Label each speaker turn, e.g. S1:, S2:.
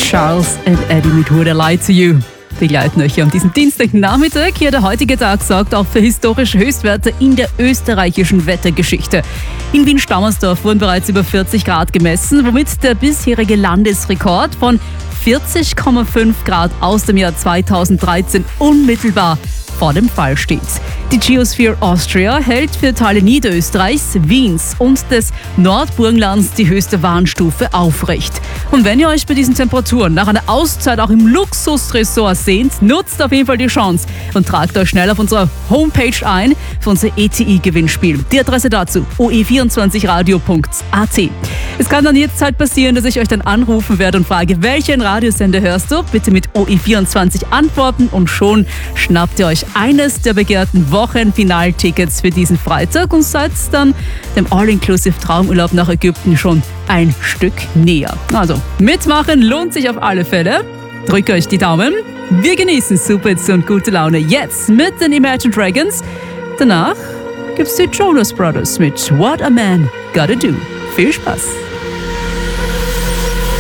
S1: Charles and Eddie mit Would I Lie to You begleiten euch hier am diesem Dienstagnachmittag. Hier der heutige Tag sorgt auch für historische Höchstwerte in der österreichischen Wettergeschichte. In Wien-Stammersdorf wurden bereits über 40 Grad gemessen, womit der bisherige Landesrekord von 40,5 Grad aus dem Jahr 2013 unmittelbar vor dem Fall steht. Die Geosphere Austria hält für Teile Niederösterreichs, Wiens und des Nordburgenlands die höchste Warnstufe aufrecht. Und wenn ihr euch bei diesen Temperaturen nach einer Auszeit auch im Luxusressort sehnt, nutzt auf jeden Fall die Chance und tragt euch schnell auf unserer Homepage ein für unser ETI-Gewinnspiel. Die Adresse dazu oe24radio.at. Es kann dann jederzeit passieren, dass ich euch dann anrufen werde und frage, welchen Radiosender hörst du? Bitte mit OE24 antworten und schon schnappt ihr euch eines der begehrten Wochenfinaltickets für diesen Freitag und seid dann dem All-Inclusive Traumurlaub nach Ägypten schon ein Stück näher. Also mitmachen lohnt sich auf alle Fälle. Drückt euch die Daumen. Wir genießen Superhits und gute Laune jetzt mit den Imagine Dragons. Danach gibt's die Jonas Brothers mit What a Man Gotta Do. Viel Spaß!